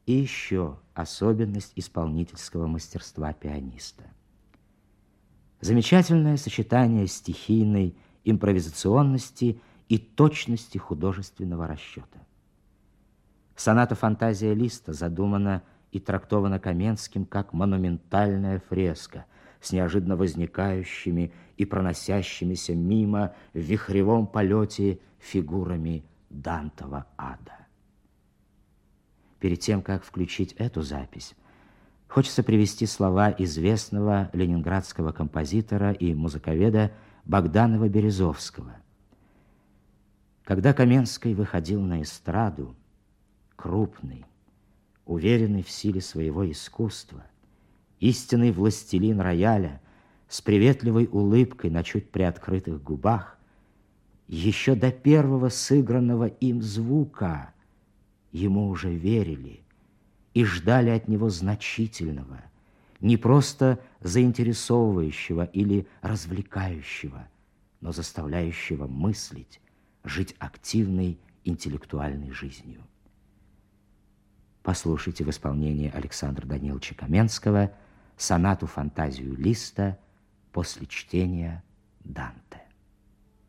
И еще особенность исполнительского мастерства пианиста. Замечательное сочетание стихийной импровизационности и точности художественного расчета. Соната «Фантазия Листа» задумана и трактована Каменским как монументальная фреска с неожиданно возникающими и проносящимися мимо в вихревом полете фигурами Дантова ада. Перед тем, как включить эту запись, хочется привести слова известного ленинградского композитора и музыковеда Богданова-Березовского. Когда Каменский выходил на эстраду, крупный, уверенный в силе своего искусства, истинный властелин рояля, с приветливой улыбкой на чуть приоткрытых губах, еще до первого сыгранного им звука ему уже верили и ждали от него значительного, не просто заинтересовывающего или развлекающего, но заставляющего мыслить, жить активной интеллектуальной жизнью. Послушайте в исполнении Александра Даниловича Каменского сонату «Фантазию Листа» после чтения Данте.